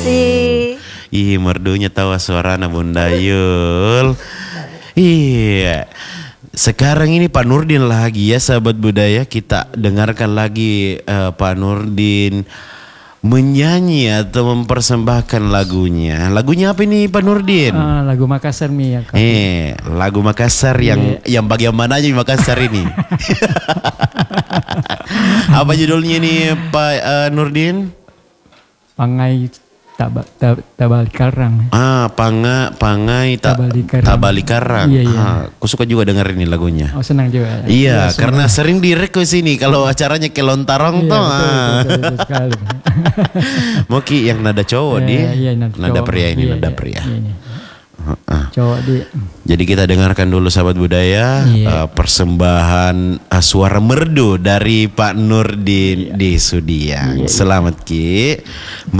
kasih. Ih, merdunya tawa suarana Bunda Yul. Iya. Sekarang ini Pak Nurdin lagi ya sahabat budaya, kita dengarkan lagi Pak Nurdin menyanyi atau mempersembahkan lagunya. Lagunya apa ini Pak Nurdin? Lagu Makassar Mi ya. Lagu Makassar yang bagian mana aja di Makassar ini? Apa judulnya nih Pak Nurdin? Pangai Tabali Karang. Pangai Tabali Karang. Iya. Aku suka juga denger ini lagunya. Oh, senang juga. Iya, karena sering di-request ini kalau acaranya ke Lontarong tuh. Betul sekali. Moki yang nada cowok nada pria ini, nada pria. Cowok di. Jadi kita dengarkan dulu sahabat budaya persembahan suara merdu dari Pak Nurdin di Sudiang. Selamat Ki.